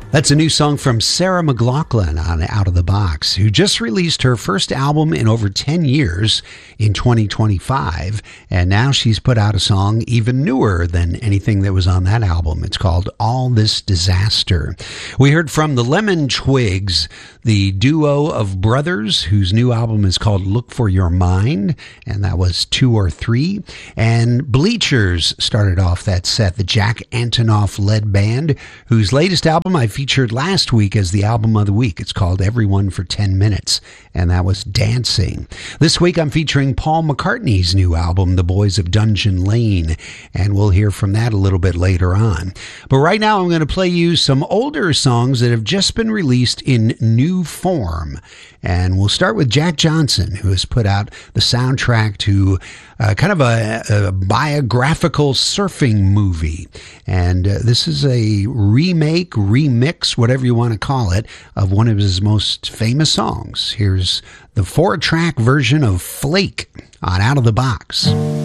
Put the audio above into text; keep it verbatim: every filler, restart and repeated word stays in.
That's a new song from Sarah McLachlan on Out of the Box, who just released her first album in over ten years in twenty twenty-five, and now she's put out a song even newer than anything that was on that album. It's called All This Disaster. We heard from the Lemon Twigs, the duo of brothers whose new album is called Look for Your Mind, and that was Two or Three. And Bleachers started off that set, the Jack Antonoff-led band, whose latest album I featured last week as the album of the week. It's called Everyone for ten minutes, and that was Dancing. This week I'm featuring Paul McCartney's new album, The Boys of Dungeon Lane, and we'll hear from that a little bit later on. But right now I'm going to play you some older songs that have just been released in new form. And we'll start with Jack Johnson, who has put out the soundtrack to uh, kind of a, a biographical surfing movie. And uh, this is a remake, remix, whatever you want to call it, of one of his most famous songs. Here's the four-track version of Flake on Out of the Box.